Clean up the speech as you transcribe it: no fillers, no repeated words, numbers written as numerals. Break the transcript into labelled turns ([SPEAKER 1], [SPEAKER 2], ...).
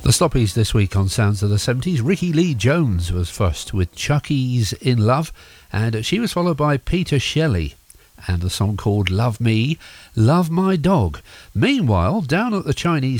[SPEAKER 1] The Sloppies this week on Sounds of the 70s. Ricky Lee Jones was first with Chucky's In Love, and she was followed by Peter Shelley and a song called Love Me, Love My Dog. Meanwhile, down at the Chinese